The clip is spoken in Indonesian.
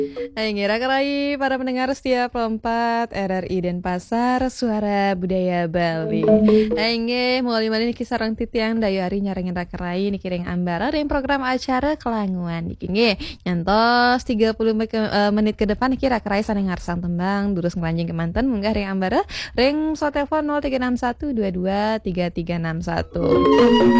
Hai ngira kerai para pendengar setia Pelompat RRI Denpasar Suara Budaya Bali. Hai nge mulai malih niki sareng titiang dayu ari nyarengin rakerai niki ring ambara ring program acara kelanguan niki nge nyantos 30 menit ke depan niki rakerai saneng ngarsang tembang durus ngelanjing kemanten munggah ring ambara ring so telepon 0361 22 3361.